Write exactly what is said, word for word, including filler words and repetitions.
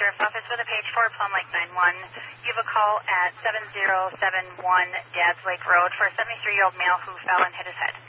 Sheriff's Office with a page four, Plum Lake nine one. You have a call at seven zero seven one Dad's Lake Road for a seventy-three-year-old male who fell and hit his head.